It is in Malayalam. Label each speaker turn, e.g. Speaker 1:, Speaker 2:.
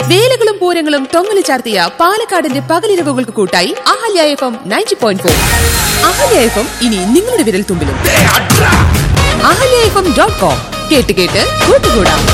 Speaker 1: വേലകളും പൂരങ്ങളും തൊങ്ങല് ചാർത്തിയ പാലക്കാടിന്റെ പകലിരവുകൾക്ക് കൂട്ടായി അഹല്യ FM 90.4. അഹല്യ FM ഇനി നിങ്ങളുടെ വിരൽ തുമ്പിലും. ahlyafm.com കേട്ട് കൂട്ടുകൂടാം.